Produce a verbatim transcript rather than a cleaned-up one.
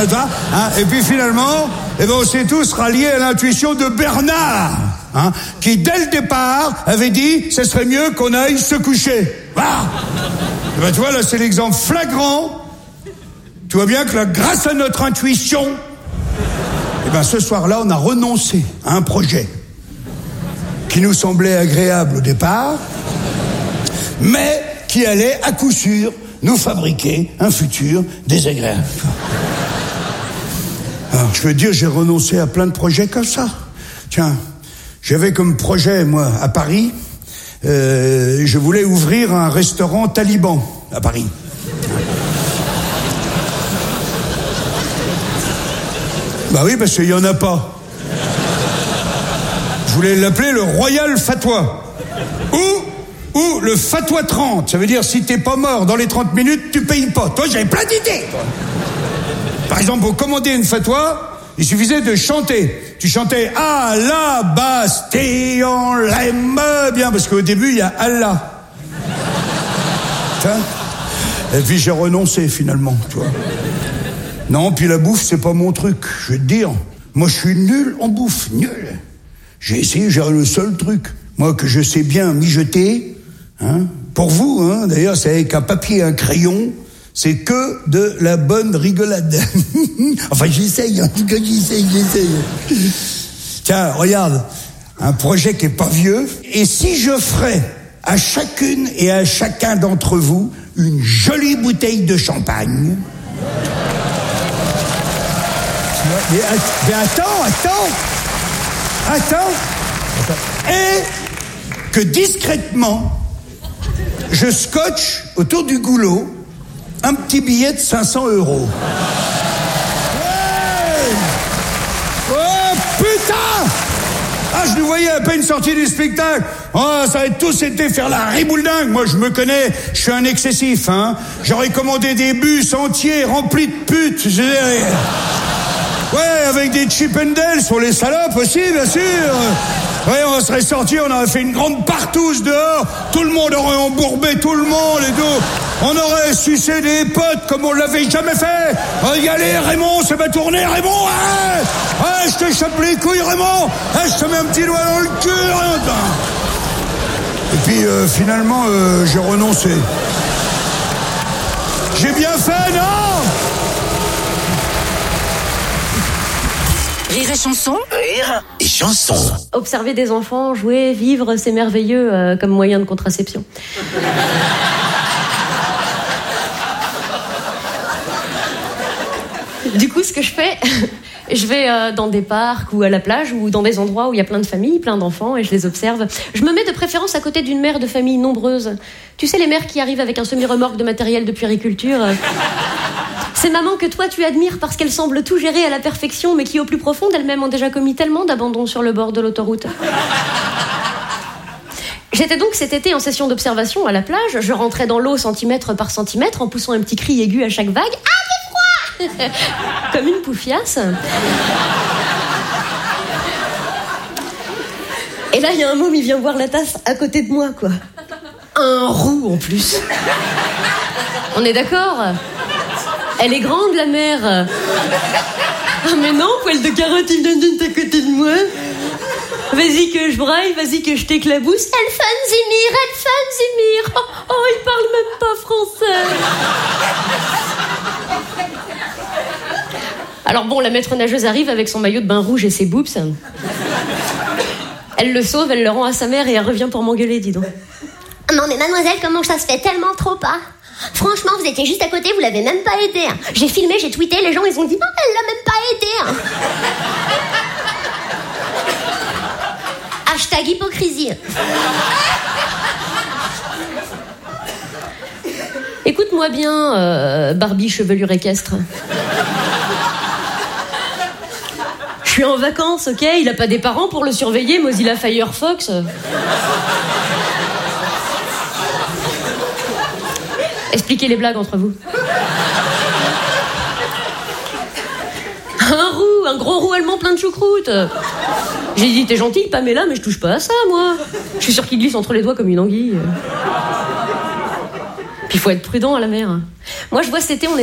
toi, hein, et puis finalement, eh ben, on s'est tous ralliés à l'intuition de Bernard, hein, qui dès le départ avait dit, ce serait mieux qu'on aille se coucher. Voilà. Eh ben, tu vois, là, c'est l'exemple flagrant. Tu vois bien que là, grâce à notre intuition, eh ben, ce soir-là, on a renoncé à un projet qui nous semblait agréable au départ, mais qui allait, à coup sûr, nous fabriquer un futur désagréable. Alors, je veux dire, j'ai renoncé à plein de projets comme ça. Tiens, j'avais comme projet, moi, à Paris, euh, je voulais ouvrir un restaurant taliban à Paris. Bah oui, parce qu'il n'y en a pas. Je voulais l'appeler le Royal Fatwa. Ou, ou le Fatwa trente. Ça veut dire, si t'es pas mort dans les trente minutes, tu payes pas. Toi, j'avais plein d'idées. Par exemple, pour commander une fatwa, il suffisait de chanter. Tu chantais « À la Bastille, on l'aime bien », parce qu'au début, il y a « Allah ». Et puis j'ai renoncé, finalement, tu vois. Non, puis la bouffe, c'est pas mon truc, je vais te dire. Moi, je suis nul en bouffe, nul. J'ai essayé, j'ai le seul truc, moi, que je sais bien mijoter, hein. Pour vous, hein, d'ailleurs, c'est avec un papier et un crayon, c'est que de la bonne rigolade. Enfin, j'essaye, en tout cas, j'essaye, j'essaye. Tiens, regarde, un projet qui est pas vieux, et si je ferais à chacune et à chacun d'entre vous une jolie bouteille de champagne... Mais, mais attends, attends, attends, et que discrètement, je scotche autour du goulot un petit billet de cinq cents euros. Ouais! Oh putain! Ah, je nous voyais à peine sortir du spectacle. Oh, ça va tous été faire la ribouledingue. Moi, je me connais, je suis un excessif, hein. J'aurais commandé des bus entiers remplis de putes. Je dirais... Ouais, avec des chip and dale sur les salopes aussi, bien sûr. Ouais, on serait sortis, on aurait fait une grande partouze dehors. Tout le monde aurait embourbé tout le monde et tout. On aurait sucé des potes comme on l'avait jamais fait. Y allez, Raymond, ça va tourner, Raymond. Ouais, ouais, je te chope les couilles, Raymond. Ouais, je te mets un petit doigt dans le cul. Et puis, euh, finalement, euh, j'ai renoncé. J'ai bien fait, non? Rire et chanson. Rire et chanson. Observer des enfants jouer, vivre, c'est merveilleux euh, comme moyen de contraception. Du coup, ce que je fais, je vais euh, dans des parcs ou à la plage ou dans des endroits où il y a plein de familles, plein d'enfants, et je les observe. Je me mets de préférence à côté d'une mère de famille nombreuse. Tu sais, les mères qui arrivent avec un semi-remorque de matériel de puériculture. Ces mamans que toi tu admires parce qu'elles semblent tout gérer à la perfection, mais qui au plus profond d'elles-mêmes ont déjà commis tellement d'abandons sur le bord de l'autoroute. J'étais donc cet été en session d'observation à la plage. Je rentrais dans l'eau centimètre par centimètre en poussant un petit cri aigu à chaque vague. Ah, j'ai froid! Comme une poufiasse. Et là, il y a un môme, il vient boire la tasse à côté de moi, quoi. Un roux en plus. On est d'accord? Elle est grande, la mère. Ah, mais non, poil de carotte, il vient à côté de moi. Vas-y que je braille, vas-y que je t'éclabousse. Elfanzimir, Elfanzimir. Oh, oh, il parle même pas français. Alors bon, la maître nageuse arrive avec son maillot de bain rouge et ses boobs. Elle le sauve, elle le rend à sa mère et elle revient pour m'engueuler, dis donc. Non mais mademoiselle, comment ça se fait tellement trop pas? Franchement, vous étiez juste à côté, vous l'avez même pas aidé. J'ai filmé, j'ai tweeté, les gens ils ont dit non, elle l'a même pas aidé. Hashtag hypocrisie. Écoute-moi bien, euh, Barbie chevelure équestre. Je suis en vacances, ok? Il a pas des parents pour le surveiller, Mozilla Firefox. Expliquez les blagues entre vous. Un roux, un gros roux allemand plein de choucroute. J'ai dit, t'es gentille, Pamela, mais je touche pas à ça, moi. Je suis sûre qu'il glisse entre les doigts comme une anguille. Puis il faut être prudent à la mer. Moi, je vois cet été, on est